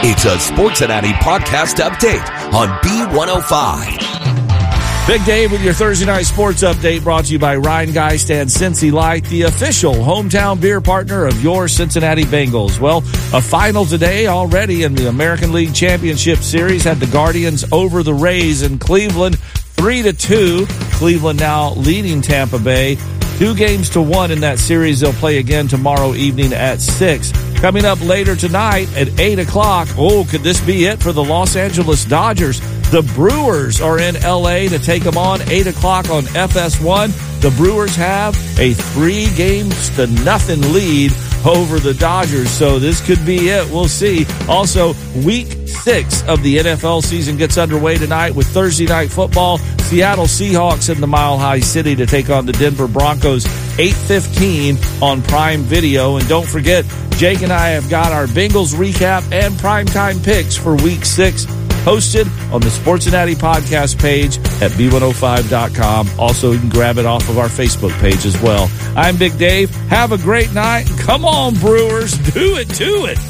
It's a Sportsinati podcast update on B105. Big Dave with your Thursday night sports update, brought to you by Rhinegeist and Cincy Light, the official hometown beer partner of your Cincinnati Bengals. Well, a final today already in the American League Championship Series had the Guardians over the Rays in Cleveland, 3-2. Cleveland now leading Tampa Bay 2-1 in that series. They'll play again tomorrow evening at 6. Coming up later tonight at 8 o'clock. Oh, could this be it for the Los Angeles Dodgers? The Brewers are in L.A. to take them on 8 o'clock on FS1. The Brewers have a 3-0 lead over the Dodgers, so this could be it. We'll see. Also, Week 6 of the NFL season gets underway tonight with Thursday Night Football. Seattle Seahawks in the Mile High City to take on the Denver Broncos, 8:15 on Prime Video. And don't forget, Jake and I have got our Bengals recap and primetime picks for Week 6 posted on the Sportsinati podcast page at B105.com. Also, you can grab it off of our Facebook page as well. I'm Big Dave. Have a great night. Come on, Brewers. Do it to it.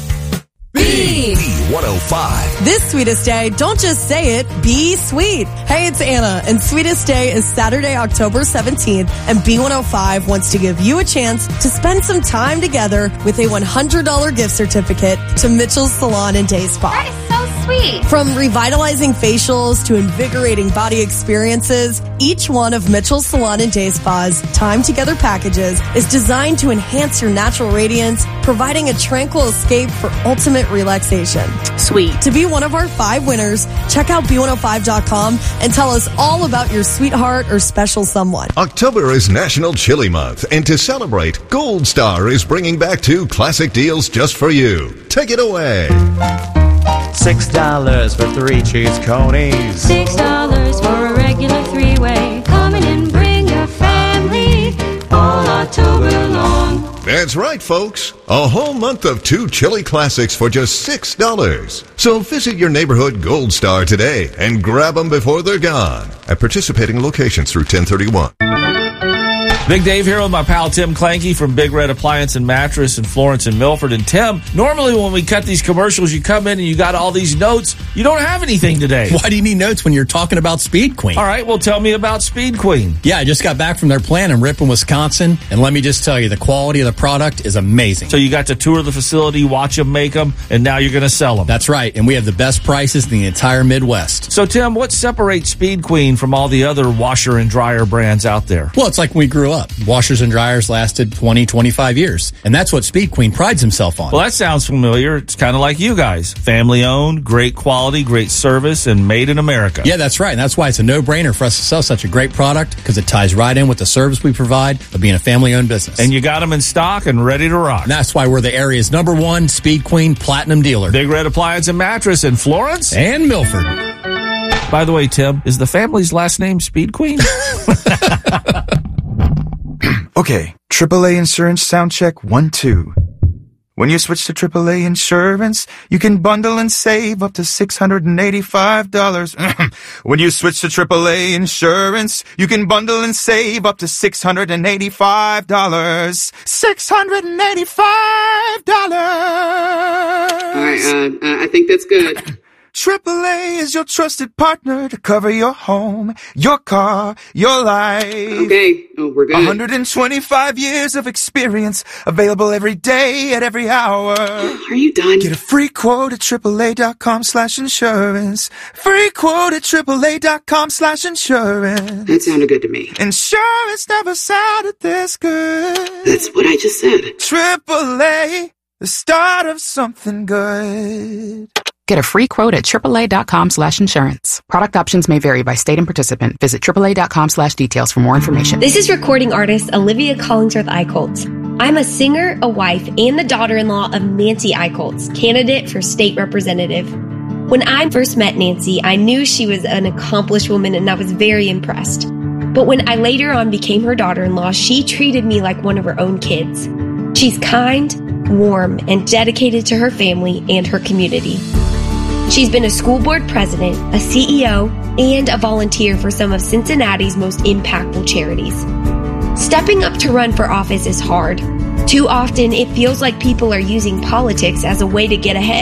B105. This Sweetest Day, don't just say it, be sweet. Hey, it's Anna, and Sweetest Day is Saturday, October 17th, and B105 wants to give you a chance to spend some time together with a $100 gift certificate to Mitchell's Salon and Day Spa. That is so sweet. From revitalizing facials to invigorating body experiences, each one of Mitchell's Salon and Day Spa's Time Together packages is designed to enhance your natural radiance, providing a tranquil escape for ultimate relaxation. Sweet. To be one of our 5 winners, check out B105.com and tell us all about your sweetheart or special someone. October is National Chili Month, and to celebrate, Gold Star is bringing back 2 classic deals just for you. Take it away. $6 for 3 cheese conies. $6 for a regular 3-way. Come in and bring your family all October long. That's right, folks. A whole month of 2 chili classics for just $6. So visit your neighborhood Gold Star today and grab them before they're gone at participating locations through 10/31. Big Dave here with my pal Tim Clanky from Big Red Appliance and Mattress in Florence and Milford. And Tim, normally when we cut these commercials, you come in and you got all these notes. You don't have anything today. Why do you need notes when you're talking about Speed Queen? All right, well, tell me about Speed Queen. Yeah, I just got back from their plant in Ripon, Wisconsin, and let me just tell you, the quality of the product is amazing. So you got to tour the facility, watch them make them, and now you're going to sell them. That's right, and we have the best prices in the entire Midwest. So, Tim, what separates Speed Queen from all the other washer and dryer brands out there? Well, it's like when we grew up. Washers and dryers lasted 20, 25 years, and that's what Speed Queen prides himself on. Well, that sounds familiar. It's kind of like you guys. Family-owned, great quality, great service, and made in America. Yeah, that's right, and that's why it's a no-brainer for us to sell such a great product, because it ties right in with the service we provide of being a family-owned business. And you got them in stock and ready to rock. And that's why we're the area's #1 Speed Queen Platinum dealer. Big Red Appliance and Mattress in Florence and Milford. By the way, Tim, is the family's last name Speed Queen? Okay, AAA Insurance sound check 1, 2. When you switch to AAA Insurance, you can bundle and save up to $685. When you switch to AAA Insurance, you can bundle and save up to $685. $685! All right, I think that's good. AAA is your trusted partner to cover your home, your car, your life. Okay, we're good. 125 years of experience, available every day at every hour. Are you done? Get a free quote at AAA.com/insurance. Free quote at AAA.com/insurance. That sounded good to me. Insurance never sounded this good. That's what I just said. AAA, the start of something good. Get a free quote at AAA.com/insurance. Product options may vary by state and participant. Visit AAA.com/details for more information. This is recording artist Olivia Collingsworth Eichholtz. I'm a singer, a wife, and the daughter-in-law of Nancy Eichholtz, candidate for state representative. When I first met Nancy, I knew she was an accomplished woman and I was very impressed. But when I later on became her daughter-in-law, she treated me like one of her own kids. She's kind, warm, and dedicated to her family and her community. She's been a school board president, a CEO, and a volunteer for some of Cincinnati's most impactful charities. Stepping up to run for office is hard. Too often, it feels like people are using politics as a way to get ahead,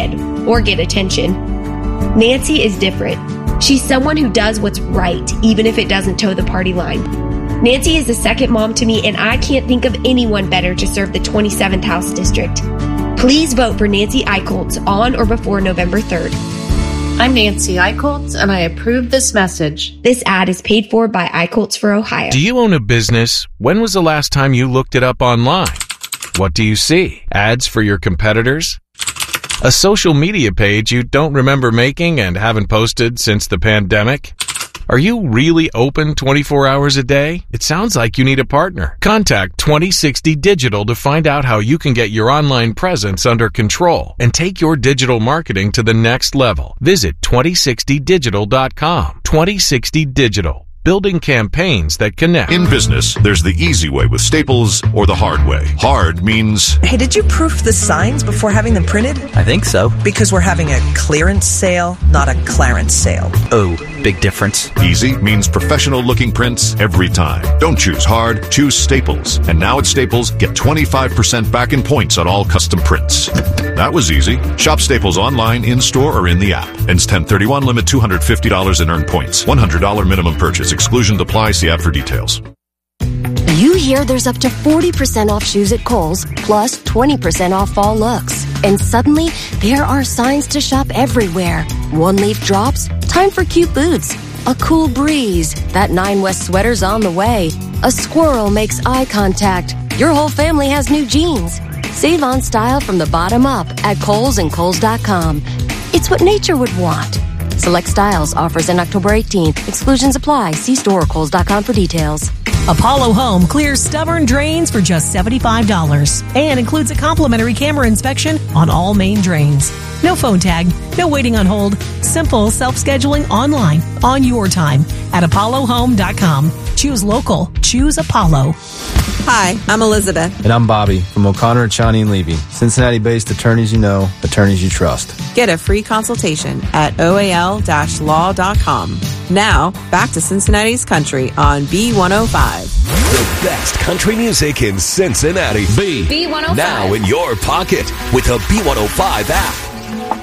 or get attention. Nancy is different. She's someone who does what's right, even if it doesn't toe the party line. Nancy is the second mom to me, and I can't think of anyone better to serve the 27th House District. Please vote for Nancy Eichholz on or before November 3rd. I'm Nancy Eichholz, and I approve this message. This ad is paid for by Eichholz for Ohio. Do you own a business? When was the last time you looked it up online? What do you see? Ads for your competitors? A social media page you don't remember making and haven't posted since the pandemic? Are you really open 24 hours a day? It sounds like you need a partner. Contact 2060 Digital to find out how you can get your online presence under control and take your digital marketing to the next level. Visit 2060digital.com. 2060 Digital. Building campaigns that connect. In business, there's the easy way with Staples or the hard way. Hard means... Hey, did you proof the signs before having them printed? I think so. Because we're having a clearance sale, not a clarence sale. Oh, big difference. Easy means professional-looking prints every time. Don't choose hard, choose Staples. And now at Staples, get 25% back in points on all custom prints. That was easy. Shop Staples online, in-store, or in the app. Ends 10/31, limit $250 in earned points. $100 minimum purchase. Exclusions apply. See app for details. You hear there's up to 40% off shoes at Kohl's, plus 20% off fall looks. And suddenly, there are signs to shop everywhere. One leaf drops, time for cute boots. A cool breeze, that 9 West sweater's on the way. A squirrel makes eye contact. Your whole family has new jeans. Save on style from the bottom up at Kohl's and Kohl's.com. It's what nature would want. Select styles, offers in October 18th. Exclusions apply. See store or Kohl's.com for details. Apollo Home clears stubborn drains for just $75 and includes a complimentary camera inspection on all main drains. No phone tag, no waiting on hold. Simple self-scheduling online on your time at ApolloHome.com. Choose local. Choose Apollo. Hi, I'm Elizabeth. And I'm Bobby from O'Connor, Chani & Levy. Cincinnati-based attorneys you know, attorneys you trust. Get a free consultation at oal-law.com. Now, back to Cincinnati's Country on B105. The best country music in Cincinnati. B105. Now in your pocket with the B105 app.